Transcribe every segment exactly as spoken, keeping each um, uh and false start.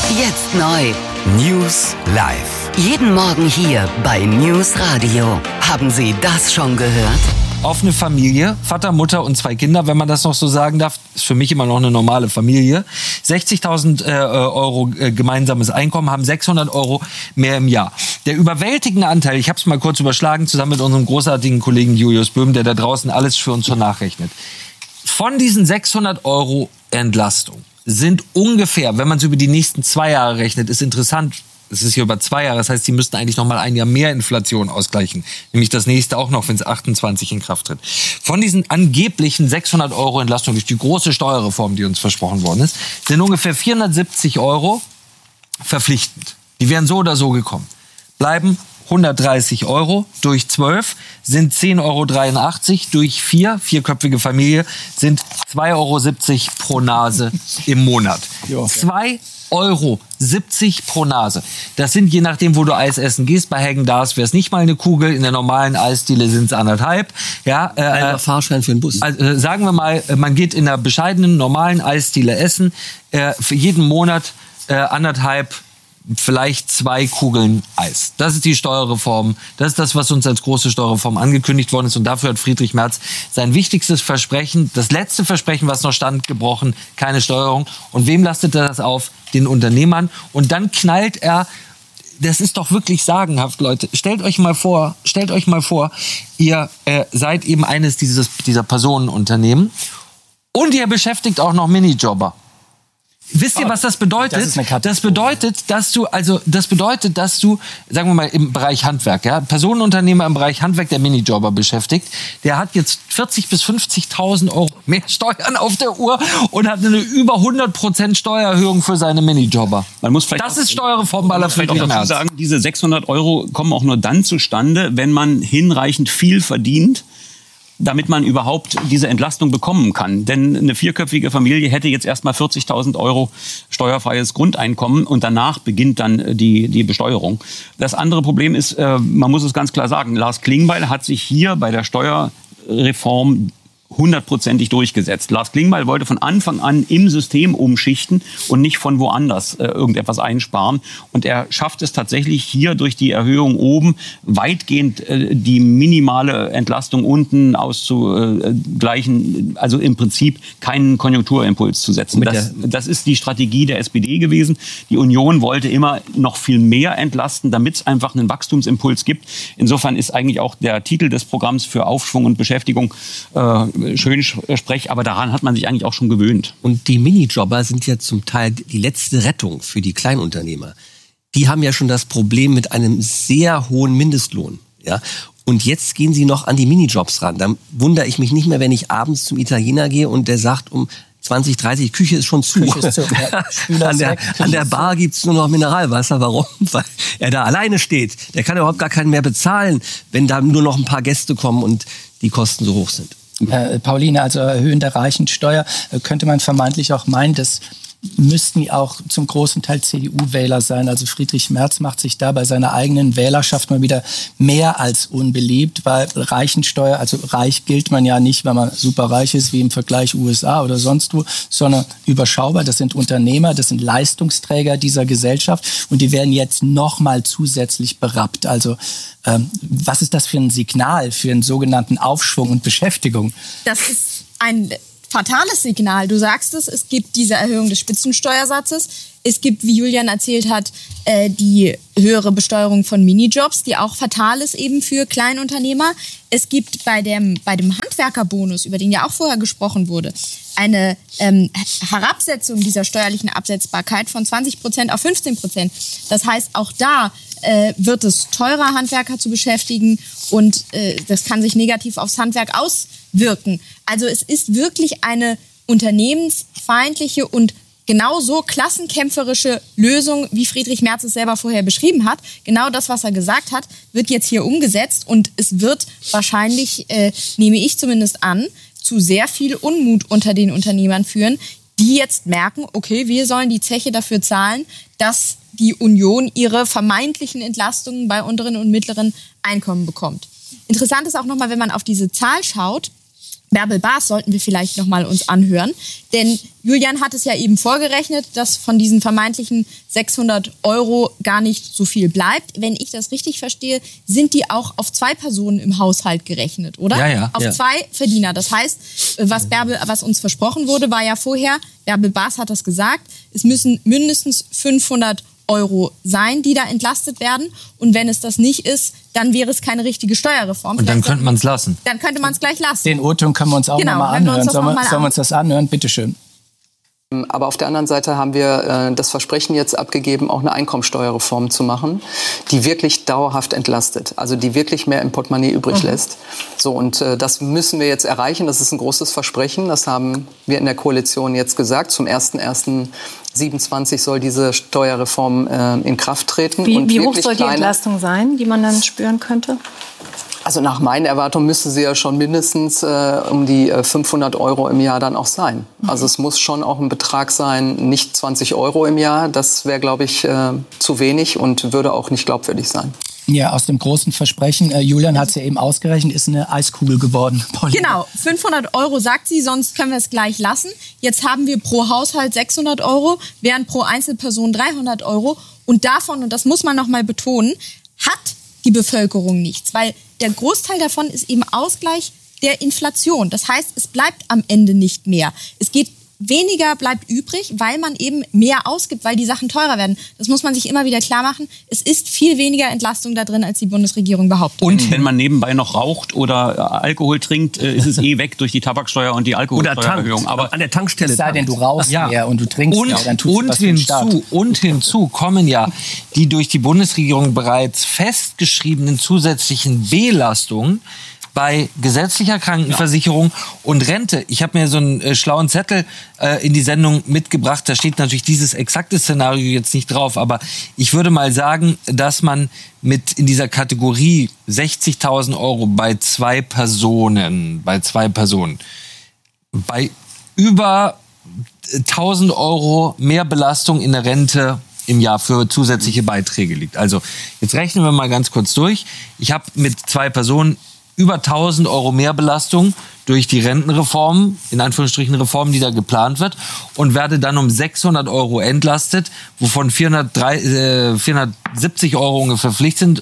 Jetzt neu. News live. Jeden Morgen hier bei News Radio. Haben Sie das schon gehört? Offene Familie, Vater, Mutter und zwei Kinder, wenn man das noch so sagen darf, ist für mich immer noch eine normale Familie. sechzigtausend äh, Euro äh, gemeinsames Einkommen, haben sechshundert Euro mehr im Jahr. Der überwältigende Anteil, ich habe es mal kurz überschlagen, zusammen mit unserem großartigen Kollegen Julius Böhm, der da draußen alles für uns schon nachrechnet. Von diesen sechshundert Euro Entlastung sind ungefähr, wenn man es über die nächsten zwei Jahre rechnet, ist interessant, es ist hier über zwei Jahre, das heißt, sie müssten eigentlich noch mal ein Jahr mehr Inflation ausgleichen. Nämlich das nächste auch noch, wenn es achtundzwanzig in Kraft tritt. Von diesen angeblichen sechshundert Euro Entlastung durch die große Steuerreform, die uns versprochen worden ist, sind ungefähr vierhundertsiebzig Euro verpflichtend. Die wären so oder so gekommen. Bleiben hundertdreißig Euro durch zwölf sind zehn Euro dreiundachtzig, durch vier, vierköpfige Familie, sind zwei Euro siebzig pro Nase im Monat. zwei Euro siebzig pro Nase. Das sind, je nachdem, wo du Eis essen gehst, bei Häagen-Dazs wäre es nicht mal eine Kugel, in der normalen Eisdiele sind es anderthalb. Ja, äh, Ein Fahrschein für den Bus. Also, äh, sagen wir mal, man geht in einer bescheidenen, normalen Eisdiele essen, äh, für jeden Monat äh, anderthalb, vielleicht zwei Kugeln Eis. Das ist die Steuerreform. Das ist das, was uns als große Steuerreform angekündigt worden ist. Und dafür hat Friedrich Merz sein wichtigstes Versprechen, das letzte Versprechen, was noch stand, gebrochen. Keine Steuerung. Und wem lastet er das auf? Den Unternehmern. Und dann knallt er, das ist doch wirklich sagenhaft, Leute. Stellt euch mal vor, stellt euch mal vor, ihr äh, seid eben eines dieses, dieser Personenunternehmen und ihr beschäftigt auch noch Minijobber. Wisst ihr, was das bedeutet? Das ist eine Katastrophe. Das bedeutet, dass du, also, das bedeutet, dass du, sagen wir mal, im Bereich Handwerk, ja, Personenunternehmer im Bereich Handwerk, der Minijobber beschäftigt, der hat jetzt vierzig bis fünfzigtausend Euro mehr Steuern auf der Uhr und hat eine über hundert Prozent Steuererhöhung für seine Minijobber. Man muss vielleicht das ist Steuerreform bei der Friedrich dazu Merz. sagen, diese sechshundert Euro kommen auch nur dann zustande, wenn man hinreichend viel verdient, damit man überhaupt diese Entlastung bekommen kann. Denn eine vierköpfige Familie hätte jetzt erstmal vierzigtausend Euro steuerfreies Grundeinkommen und danach beginnt dann die, die Besteuerung. Das andere Problem ist, äh, man muss es ganz klar sagen, Lars Klingbeil hat sich hier bei der Steuerreform hundertprozentig durchgesetzt. Lars Klingbeil wollte von Anfang an im System umschichten und nicht von woanders äh, irgendetwas einsparen. Und er schafft es tatsächlich hier durch die Erhöhung oben weitgehend äh, die minimale Entlastung unten auszugleichen. Also im Prinzip keinen Konjunkturimpuls zu setzen. Das, das ist die Strategie der S P D gewesen. Die Union wollte immer noch viel mehr entlasten, damit es einfach einen Wachstumsimpuls gibt. Insofern ist eigentlich auch der Titel des Programms für Aufschwung und Beschäftigung äh, schön sprech, aber daran hat man sich eigentlich auch schon gewöhnt. Und die Minijobber sind ja zum Teil die letzte Rettung für die Kleinunternehmer. Die haben ja schon das Problem mit einem sehr hohen Mindestlohn. Ja? Und jetzt gehen sie noch an die Minijobs ran. Dann wundere ich mich nicht mehr, wenn ich abends zum Italiener gehe und der sagt, um zwanzig, dreißig, Küche ist schon zu. Küche ist zu. Ja, an, der, an der Bar gibt's nur noch Mineralwasser. Warum? Weil er da alleine steht. Der kann überhaupt gar keinen mehr bezahlen, wenn da nur noch ein paar Gäste kommen und die Kosten so hoch sind. Äh, Pauline, also Erhöhen der Reichensteuer, äh, könnte man vermeintlich auch meinen, das müssten auch zum großen Teil C D U-Wähler sein. Also Friedrich Merz macht sich da bei seiner eigenen Wählerschaft mal wieder mehr als unbeliebt, weil Reichensteuer, also reich gilt man ja nicht, wenn man super reich ist, wie im Vergleich U S A oder sonst wo, sondern überschaubar. Das sind Unternehmer, das sind Leistungsträger dieser Gesellschaft und die werden jetzt noch mal zusätzlich berappt. Also ähm, was ist das für ein Signal für einen sogenannten Aufschwung und Beschäftigung? Das ist ein fatales Signal. Du sagst es, es gibt diese Erhöhung des Spitzensteuersatzes. Es gibt, wie Julian erzählt hat, äh, die höhere Besteuerung von Minijobs, die auch fatal ist eben für Kleinunternehmer. Es gibt bei dem, bei dem Handwerkerbonus, über den ja auch vorher gesprochen wurde, eine ähm, Herabsetzung dieser steuerlichen Absetzbarkeit von zwanzig Prozent auf fünfzehn Prozent. Das heißt, auch da äh, wird es teurer, Handwerker zu beschäftigen und äh, das kann sich negativ aufs Handwerk auswirken. Also es ist wirklich eine unternehmensfeindliche und genauso klassenkämpferische Lösung, wie Friedrich Merz es selber vorher beschrieben hat. Genau das, was er gesagt hat, wird jetzt hier umgesetzt und es wird wahrscheinlich, äh, nehme ich zumindest an, zu sehr viel Unmut unter den Unternehmern führen, die jetzt merken, okay, wir sollen die Zeche dafür zahlen, dass die Union ihre vermeintlichen Entlastungen bei unteren und mittleren Einkommen bekommt. Interessant ist auch nochmal, wenn man auf diese Zahl schaut, Bärbel Baas sollten wir vielleicht noch mal uns anhören. Denn Julian hat es ja eben vorgerechnet, dass von diesen vermeintlichen sechshundert Euro gar nicht so viel bleibt. Wenn ich das richtig verstehe, sind die auch auf zwei Personen im Haushalt gerechnet, oder? Ja, ja. Auf ja. zwei Verdiener. Das heißt, was, Bärbel, was uns versprochen wurde, war ja vorher, Bärbel Baas hat das gesagt, es müssen mindestens fünfhundert Euro sein, die da entlastet werden. Und wenn es das nicht ist, dann wäre es keine richtige Steuerreform. Und dann könnte man es lassen. Dann könnte man es gleich lassen. Den O-Ton können wir uns auch Genau, noch mal hören wir anhören. uns das Sollen wir, noch mal sollen wir an. uns das anhören? Bitte schön. Aber auf der anderen Seite haben wir äh, das Versprechen jetzt abgegeben, auch eine Einkommensteuerreform zu machen, die wirklich dauerhaft entlastet, also die wirklich mehr im Portemonnaie übrig mhm. lässt. So, und äh, das müssen wir jetzt erreichen. Das ist ein großes Versprechen. Das haben wir in der Koalition jetzt gesagt. Zum ersten ersten siebenundzwanzig soll diese Steuerreform äh, in Kraft treten. Wie, und wie hoch soll die kleine, Entlastung sein, die man dann spüren könnte? Also nach meinen Erwartungen müsste sie ja schon mindestens äh, um die äh, fünfhundert Euro im Jahr dann auch sein. Also es muss schon auch ein Betrag sein, nicht zwanzig Euro im Jahr. Das wäre, glaube ich, äh, zu wenig und würde auch nicht glaubwürdig sein. Ja, aus dem großen Versprechen, äh, Julian hat es ja eben ausgerechnet, ist eine Eiskugel geworden. Paulina. Genau, fünfhundert Euro sagt sie, sonst können wir es gleich lassen. Jetzt haben wir pro Haushalt sechshundert Euro, während pro Einzelperson dreihundert Euro. Und davon, und das muss man noch mal betonen, hat die Bevölkerung nichts, weil der Großteil davon ist eben Ausgleich der Inflation. Das heißt, es bleibt am Ende nicht mehr. Es geht weniger bleibt übrig, weil man eben mehr ausgibt, weil die Sachen teurer werden. Das muss man sich immer wieder klar machen. Es ist viel weniger Entlastung da drin, als die Bundesregierung behauptet. Und wenn man nebenbei noch raucht oder Alkohol trinkt, ist es eh weg durch die Tabaksteuer und die Alkoholsteuererhöhung. Aber an der Tankstelle. Es sei denn, du rauchst Ja. mehr und du trinkst Und, mehr, dann tust du und, was für den Staat. hinzu, und hinzu kommen ja die durch die Bundesregierung bereits festgeschriebenen zusätzlichen Belastungen bei gesetzlicher Krankenversicherung und Rente. Ich habe mir so einen äh, schlauen Zettel äh, in die Sendung mitgebracht. Da steht natürlich dieses exakte Szenario jetzt nicht drauf. Aber ich würde mal sagen, dass man mit in dieser Kategorie sechzigtausend Euro bei zwei Personen, bei zwei Personen, bei über tausend Euro mehr Belastung in der Rente im Jahr für zusätzliche Beiträge liegt. Also jetzt rechnen wir mal ganz kurz durch. Ich habe mit zwei Personen über tausend Euro mehr Belastung durch die Rentenreform, in Anführungsstrichen Reform, die da geplant wird, und werde dann um sechshundert Euro entlastet, wovon vierhundertsiebzig Euro ungefähr Pflicht sind.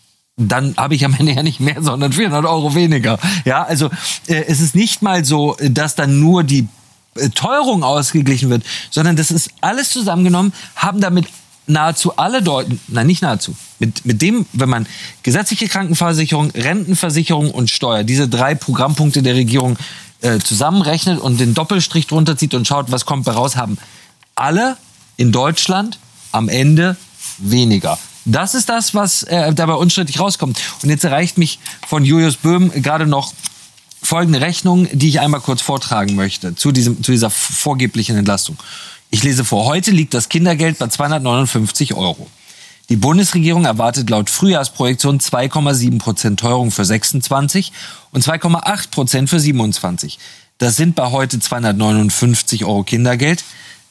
Dann habe ich am Ende ja nicht mehr, sondern vierhundert Euro weniger. Ja, also äh, es ist nicht mal so, dass dann nur die äh, Teuerung ausgeglichen wird, sondern das ist alles zusammengenommen, haben damit nahezu alle Deutschen, nein, nicht nahezu, mit, mit dem, wenn man gesetzliche Krankenversicherung, Rentenversicherung und Steuer, diese drei Programmpunkte der Regierung äh, zusammenrechnet und den Doppelstrich drunter zieht und schaut, was kommt bei raus, haben alle in Deutschland am Ende weniger. Das ist das, was äh, dabei unstrittig rauskommt. Und jetzt erreicht mich von Julius Böhm gerade noch folgende Rechnung, die ich einmal kurz vortragen möchte zu, diesem, zu dieser vorgeblichen Entlastung. Ich lese vor, heute liegt das Kindergeld bei zweihundertneunundfünfzig Euro. Die Bundesregierung erwartet laut Frühjahrsprojektion zwei Komma sieben Prozent Teuerung für sechsundzwanzig und zwei Komma acht Prozent für siebenundzwanzig. Das sind bei heute zweihundertneunundfünfzig Euro Kindergeld,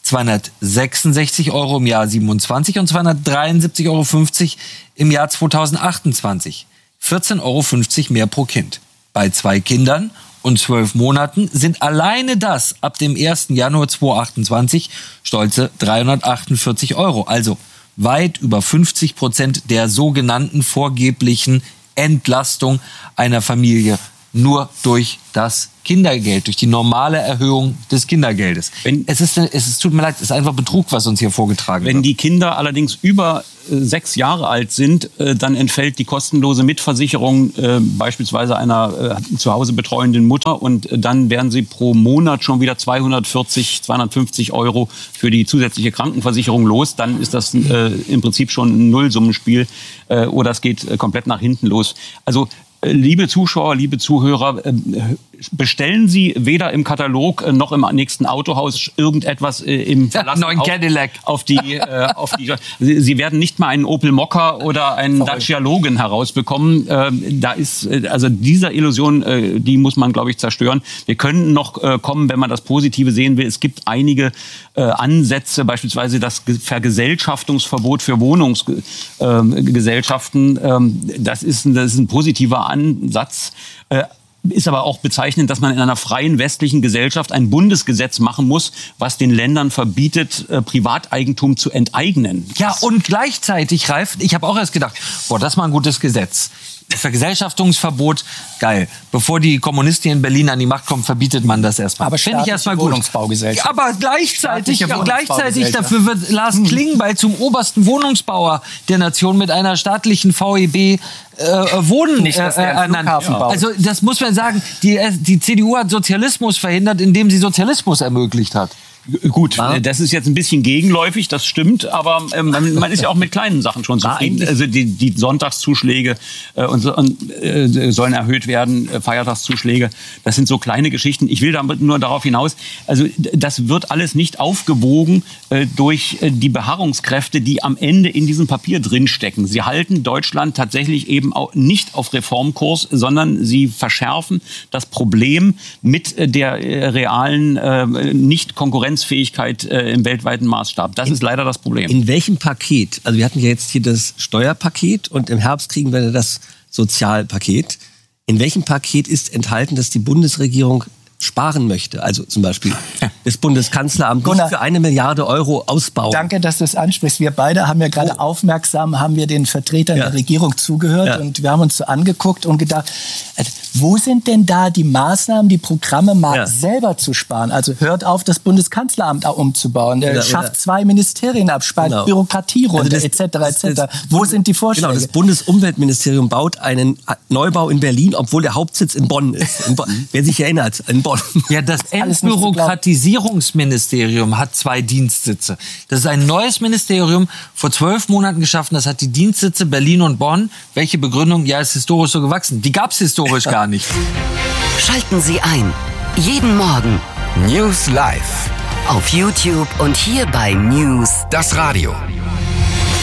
zweihundertsechsundsechzig Euro im Jahr siebenundzwanzig und zweihundertdreiundsiebzig Euro fünfzig im Jahr zweitausendachtundzwanzig. vierzehn Euro fünfzig mehr pro Kind. Bei zwei Kindern und zwölf Monaten sind alleine das ab dem ersten Januar zweitausendachtundzwanzig stolze dreihundertachtundvierzig Euro. Also weit über fünfzig Prozent der sogenannten vorgeblichen Entlastung einer Familie nur durch das Kindergeld, durch die normale Erhöhung des Kindergeldes. Wenn, es, ist, es ist, tut mir leid, es ist einfach Betrug, was uns hier vorgetragen Wenn wird. die Kinder allerdings über äh, sechs Jahre alt sind, äh, dann entfällt die kostenlose Mitversicherung äh, beispielsweise einer äh, zu Hause betreuenden Mutter und äh, dann werden sie pro Monat schon wieder zweihundertvierzig, zweihundertfünfzig Euro für die zusätzliche Krankenversicherung los. Dann ist das äh, im Prinzip schon ein Nullsummenspiel äh, oder es geht äh, komplett nach hinten los. Also liebe Zuschauer, liebe Zuhörer, bestellen Sie weder im Katalog noch im nächsten Autohaus irgendetwas im Verlass neuen Cadillac auf die, auf die. Sie werden nicht mal einen Opel Mokka oder einen Dacia Logan herausbekommen. Da ist also dieser Illusion, die muss man, glaube ich, zerstören. Wir können noch kommen, wenn man das Positive sehen will. Es gibt einige Ansätze, beispielsweise das Vergesellschaftungsverbot für Wohnungsgesellschaften. Das ist ein, das ist ein positiver Ansatz. ist aber auch bezeichnend, dass man in einer freien westlichen Gesellschaft ein Bundesgesetz machen muss, was den Ländern verbietet, äh, Privateigentum zu enteignen. Ja, und gleichzeitig, Ralf, ich habe auch erst gedacht, boah, das ist mal ein gutes Gesetz. Vergesellschaftungsverbot, geil. Bevor die Kommunisten in Berlin an die Macht kommen, verbietet man das erstmal. Aber finde ich erstmal gut. Wohnungsbaugesellschaft. Aber gleichzeitig, Staatliche gleichzeitig Wohnungsbaugesellschaft. dafür wird Lars Hm. Klingbeil zum obersten Wohnungsbauer der Nation mit einer staatlichen V E B äh, Wohnen Nicht, dass äh, der einen ernannt. Flughafen baut. Also das muss man sagen, die, die C D U hat Sozialismus verhindert, indem sie Sozialismus ermöglicht hat. Gut, das ist jetzt ein bisschen gegenläufig, das stimmt, aber ähm, man, man ist ja auch mit kleinen Sachen schon zufrieden. Also die, die Sonntagszuschläge äh, und, so, und, äh, sollen erhöht werden, äh, Feiertagszuschläge, das sind so kleine Geschichten. Ich will damit nur darauf hinaus, also das wird alles nicht aufgewogen äh, durch äh, die Beharrungskräfte, die am Ende in diesem Papier drinstecken. Sie halten Deutschland tatsächlich eben auch nicht auf Reformkurs, sondern sie verschärfen das Problem mit äh, der äh, realen äh, Nicht-Konkurrenzfähigkeit äh, im weltweiten Maßstab. Das ist leider das Problem. In welchem Paket? Also wir hatten ja jetzt hier das Steuerpaket und im Herbst kriegen wir das Sozialpaket. In welchem Paket ist enthalten, dass die Bundesregierung sparen möchte? Also zum Beispiel das Bundeskanzleramt Gunnar, nicht für eine Milliarde Euro ausbauen. Danke, dass du es ansprichst. Wir beide haben ja gerade Oh. aufmerksam, haben wir den Vertretern Ja. der Regierung zugehört Ja. und wir haben uns so angeguckt und gedacht, also, wo sind denn da die Maßnahmen, die Programme mal Ja. selber zu sparen? Also hört auf, das Bundeskanzleramt umzubauen, Oder- schafft oder- zwei Ministerien ab, spart Genau. Bürokratie runter, Also das- et cetera et das- cetera. das- Wo sind die Vorschläge? Genau, das Bundesumweltministerium baut einen Neubau in Berlin, obwohl der Hauptsitz in Bonn ist. In Bonn. Wer sich erinnert, in Bonn. Ja, das alles nicht zu glauben. Entbürokratisierungsministerium hat zwei Dienstsitze. Das ist ein neues Ministerium, vor zwölf Monaten geschaffen. Das hat die Dienstsitze Berlin und Bonn. Welche Begründung? Ja, ist historisch so gewachsen. Die gab es historisch gar nicht. Schalten Sie ein. Jeden Morgen News Live. auf YouTube und hier bei News. Das Radio.